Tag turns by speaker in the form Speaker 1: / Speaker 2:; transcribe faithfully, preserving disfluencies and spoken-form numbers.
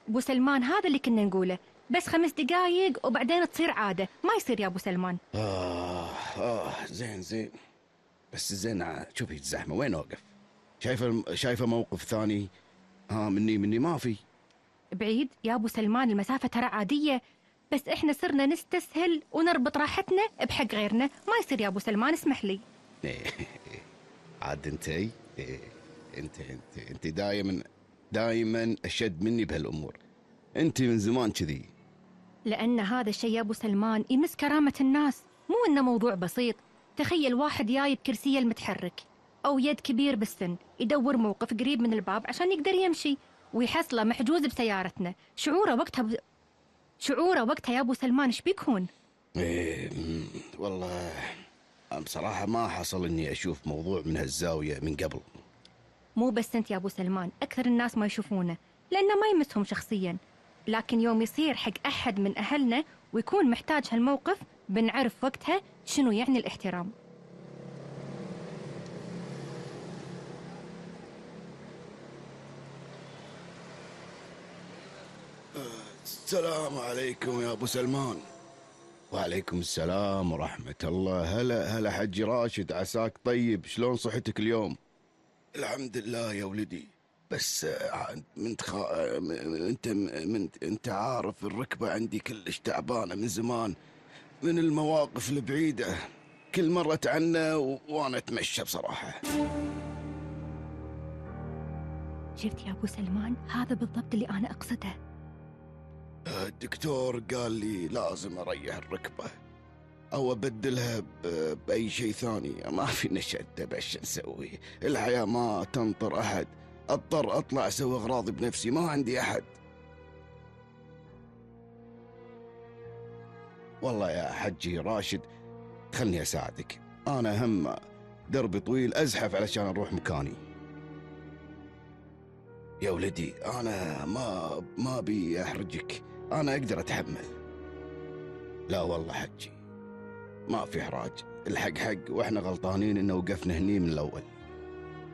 Speaker 1: ابو سلمان هذا اللي كنا نقوله، بس خمس دقايق وبعدين تصير عادة. ما يصير يا ابو سلمان.
Speaker 2: آه آه زين زين، بس زين شوفي الزحمة وين أوقف؟ شايفة شايفة موقف ثاني؟ ها مني مني ما في.
Speaker 1: بعيد يا ابو سلمان، المسافة ترى عادية، بس احنا صرنا نستسهل ونربط راحتنا بحق غيرنا. ما يصير يا ابو سلمان، اسمح لي.
Speaker 2: عاد انتي انت انت انت دايما دايما اشد مني بهالامور. انت من زمان كذي.
Speaker 1: لأن هذا الشيء يا أبو سلمان يمس كرامة الناس، مو إنه موضوع بسيط. تخيل واحد جاي بكرسيه المتحرك أو يد كبير بالسن يدور موقف قريب من الباب عشان يقدر يمشي، ويحصله محجوز بسيارتنا. شعوره وقتها ب... شعوره وقتها يا أبو سلمان إيش بيكون؟
Speaker 2: إيه والله بصراحة ما حصل إني أشوف موضوع من هالزاوية من قبل.
Speaker 1: مو بس أنت يا أبو سلمان، أكثر الناس ما يشوفونه لأنه ما يمسهم شخصيا، لكن يوم يصير حق أحد من أهلنا ويكون محتاج هالموقف بنعرف وقتها شنو يعني الاحترام.
Speaker 2: السلام عليكم يا أبو سلمان. وعليكم السلام ورحمة الله. هلا هلا حجي راشد، عساك طيب؟ شلون صحتك اليوم؟ الحمد لله يا ولدي، بس من تخا... انت من انت عارف الركبة عندي كلش تعبانة من زمان، من المواقف البعيدة، كل مرة عنا و... وانا اتمشى بصراحة.
Speaker 1: شفت يا أبو سلمان، هذا بالضبط اللي أنا أقصده.
Speaker 2: الدكتور قال لي لازم أريح الركبة أو أبدلها ب... بأي شيء ثاني. ما في نشدة، بش نسوي؟ الحياة ما تنطر أحد، أضطر أطلع أسوي أغراضي بنفسي، ما عندي أحد. والله يا حجي راشد خلني أساعدك، أنا هم دربي طويل أزحف علشان أروح مكاني. يا ولدي أنا ما ما بي أحرجك، أنا أقدر أتحمل. لا والله حجي ما في إحراج، الحق حق، وإحنا غلطانين إنه وقفنا هني من الأول.